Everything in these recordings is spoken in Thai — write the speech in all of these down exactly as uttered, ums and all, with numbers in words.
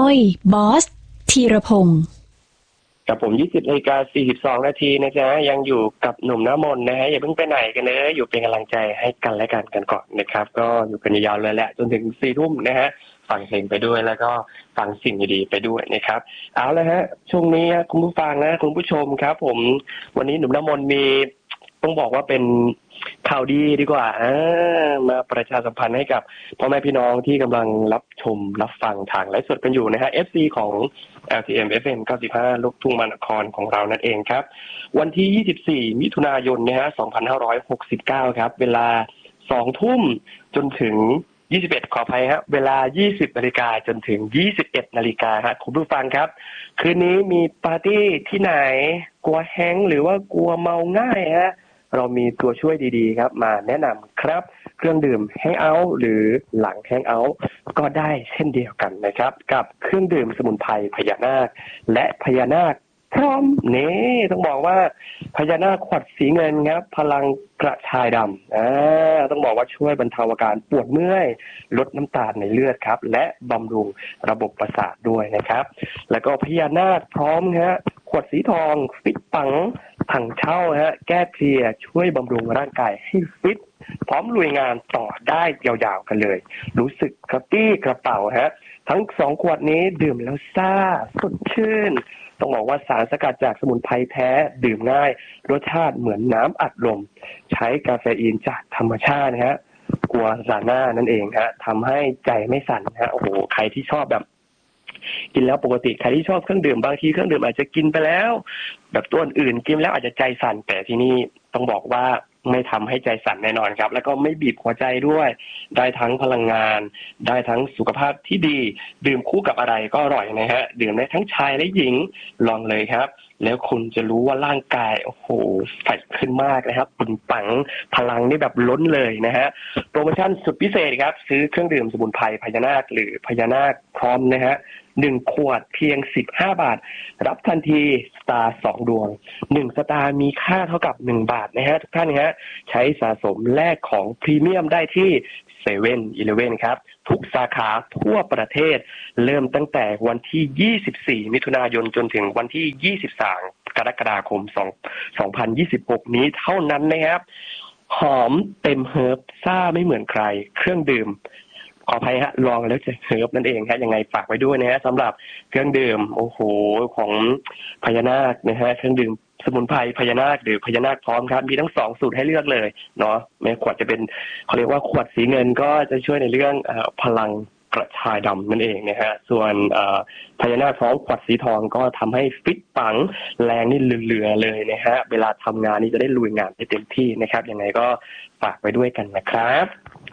ยบอสธีรพงศ์กับผมยี่สิบนาฬิกาสี่สิบสองนาทีนะจ๊ะยังอยู่กับหนุ่มน้ำมนต์นะฮะอย่าเพิ่งไปไหนกันเลยอยู่เป็นกำลังใจให้กันและกันกันก่อนนะครับก็อยู่กันยาวๆเลยแหละจนถึงสี่ทุ่มนะฮะฟังเพลงไปด้วยแล้วก็ฟังสิ่งดีๆไปด้วยนะครับเอาละฮะช่วงนี้คุณผู้ฟังนะคุณผู้ชมครับผมวันนี้หนุ่มน้ำมนต์มีต้องบอกว่าเป็นข่าวดีดีกว่ามาประชาสัมพันธ์ให้กับพ่อแม่พี่น้องที่กำลังรับชมรับฟังทางไลฟ์สดกันอยู่นะฮะ เอฟ ซี ของ แอล ที เอ็ม เอฟ เอ็ม เก้าสิบห้า ลูกทุ่งมหานครของเรานั่นเองครับวันที่ยี่สิบสี่มิถุนายนนะฮะสองพันห้าร้อยหกสิบเก้าครับเวลา สองทุ่มจนถึงยี่สิบเอ็ดขออภัยฮะเวลา ยี่สิบนาฬิกาจนถึง ยี่สิบเอ็ดนาฬิกาฮะคุณผู้ฟังครับคืนนี้มีปาร์ตี้ที่ไหนกลัวแฮงหรือว่ากลัวเมาง่ายฮะเรามีตัวช่วยดีๆครับมาแนะนำครับเครื่องดื่มแฮงเอาท์หรือหลังแฮงเอาท์ก็ได้เช่นเดียวกันนะครับกับเครื่องดื่มสมุนไพรพญานาคและพญานาคพร้อมนี่ต้องบอกว่าพญานาคขวัญสีเงินครับพลังกระชายดำอ่าต้องบอกว่าช่วยบรรเทาอาการปวดเมื่อยลดน้ำตาลในเลือดครับและบำรุงระบบประสาทด้วยนะครับแล้วก็พญานาคพร้อมฮะขวดสีทองฟิตปังถังเช่าฮะแก้เพลียช่วยบำรุงร่างกายให้ฟิตพร้อมลุยงานต่อได้ยาวๆกันเลยรู้สึกกระปี้กระเป๋าฮะทั้งสองขวดนี้ดื่มแล้วซ่าสดชื่นต้องบอกว่าสารสกัดจากสมุนไพรแท้ดื่มง่ายรสชาติเหมือนน้ำอัดลมใช้กาเฟอีนจากธรรมชาตินะฮะกัวซาน่านั่นเองฮะทำให้ใจไม่สั่นฮะโอ้โหใครที่ชอบแบบกินแล้วปกติใครที่ชอบเครื่องดื่มบางทีเครื่องดื่มอาจจะกินไปแล้วแบบตัวอื่นกินแล้วอาจจะใจสั่นแต่ที่นี่ต้องบอกว่าไม่ทำให้ใจสั่นแน่นอนครับแล้วก็ไม่บีบหัวใจด้วยได้ทั้งพลังงานได้ทั้งสุขภาพที่ดีดื่มคู่กับอะไรก็อร่อยนะฮะดื่มได้ทั้งชายและหญิงลองเลยครับแล้วคุณจะรู้ว่าร่างกายโอ้โหใสขึ้นมากนะครับปึงปังพลังนี่แบบล้นเลยนะฮะโปรโมชั่นสุดพิเศษครับซื้อเครื่องดื่มสมุนไพรพญานาคหรือพญานาคพร้อมนะฮะหนึ่งขวดเพียงสิบห้าบาทรับทันทีสตาร์สองดวงหนึ่งสตาร์มีค่าเท่ากับหนึ่งบาทนะฮะทุกท่านนะฮะใช้สะสมแลกของพรีเมียมได้ที่เซเว่นอีเลฟเว่นครับทุกสาขาทั่วประเทศเริ่มตั้งแต่วันที่ยี่สิบสี่มิถุนายนจนถึงวันที่ยี่สิบสามกรกฎาคมสองพันยี่สิบหกนี้เท่านั้นนะครับหอมเต็มเฮิร์บซ่าไม่เหมือนใครเครื่องดื่มขออภัยฮะลองแล้วจะเฮิร์บนั่นเองฮะยังไงฝากไว้ด้วยนะฮะสำหรับเครื่องดื่มโอ้โหของพญานาคนะฮะเครื่องดื่มสมุนไพรพญานาคหรือพญานาคพร้อมครับมีทั้งสองสูตรให้เลือกเลยเนาะแม้ขวดจะเป็นเขาเรียกว่าขวดสีเงินก็จะช่วยในเรื่องเอ่อพลังกระชายดำนั่นเองนะฮะส่วนพญานาคพร้อมขวดสีทองก็ทำให้ฟิตปังแรงนี่เหลือๆเลยนะฮะเวลาทำงานนี่จะได้ลุยงานได้เต็มที่นะครับยังไงก็ฝากไว้ด้วยกันนะครับ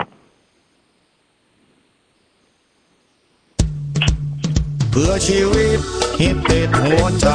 เพื่อชีวิตฮิตติดหัวใจ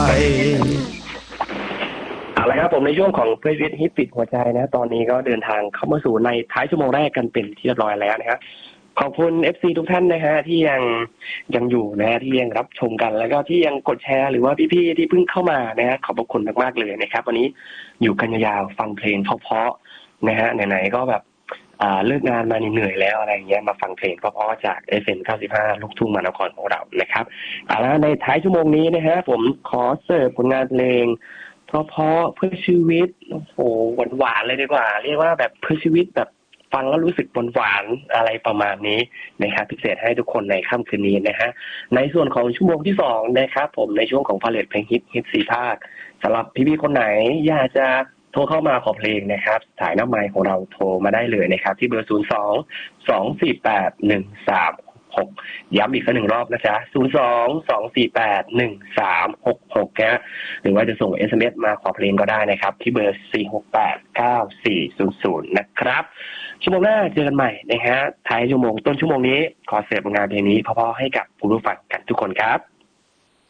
เอาละครับผมในช่วงของเพื่อชีวิตฮิตติดหัวใจนะตอนนี้ก็เดินทางเข้ามาสู่ในท้ายชั่วโมงแรกกันเป็นที่เรียบร้อยแล้วนะครับขอบคุณ เอฟ ซี ทุกท่านนะฮะที่ยังยังอยู่นะฮะที่ยังรับชมกันแล้วก็ที่ยังกดแชร์หรือว่าพี่ๆที่เพิ่งเข้ามานะฮะขอบพระคุณมากๆเลยนะครับวันนี้อยู่กันยาวๆฟังเพลงเพราะๆนะฮะไหนๆก็แบบอ่าเลิกงานมาเหนื่อยแล้วอะไรเงี้ยมาฟังเพลงเพราะๆจาก เอฟ เอ็ม เก้าสิบห้า ลูกทุ่งมหานครของเรานะครับเอาละในท้ายชั่วโมงนี้นะฮะผมขอเสิร์ฟผลงานเพลงเพราะๆเพื่อชีวิตโอ้โหหวานๆเลยดีกว่าเรียกว่าแบบเพื่อชีวิตแบบฟังแล้วรู้สึกหวานๆอะไรประมาณนี้นะครับพิเศษให้ทุกคนในค่ำคืนนี้นะฮะในส่วนของชั่วโมงที่สองนะครับผมในช่วงของพาเลทเพลงฮิตฮิตสี่ภาคสำหรับพี่ๆคนไหนอยากจะโทรเข้ามาขอเพลงนะครับสายหน้าไมค์ของเราโทรมาได้เลยนะครับที่เบอร์ศูนย์ สอง สอง สี่ แปด หนึ่ง สาม หกย้ำอีกครั้งหนึ่งรอบนะจ๊ะศูนย์ สอง สอง สี่ แปด หนึ่ง สาม หก หกนะหรือว่าจะส่ง เอส เอ็ม เอส มาขอเพลงก็ได้นะครับที่เบอร์สี่ หก แปด เก้า สี่ ศูนย์ ศูนย์นะครับชั่วโมงหน้าเจอกันใหม่นะฮะท้ายชั่วโมงต้นชั่วโมงนี้ขอเสิร์ฟงานเพลงนี้เพราะๆให้กับผู้รู้ฟังกันทุกคนครับ